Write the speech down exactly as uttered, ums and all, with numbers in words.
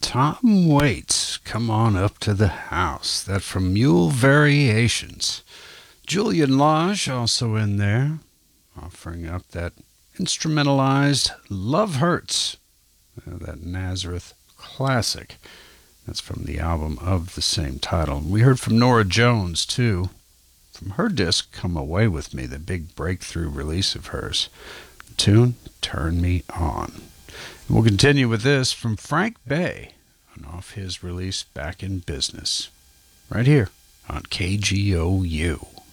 Tom Waits, Come On Up to the House. That from Mule Variations. Julian Lage also in there, offering up that instrumentalized Love Hurts, uh, that Nazareth classic. That's from the album of the same title. We heard from Norah Jones, too, from her disc, Come Away With Me, the big breakthrough release of hers. The tune, Turn Me On. And we'll continue with this from Frank Bay, and off his release, Back in Business, right here on K G O U.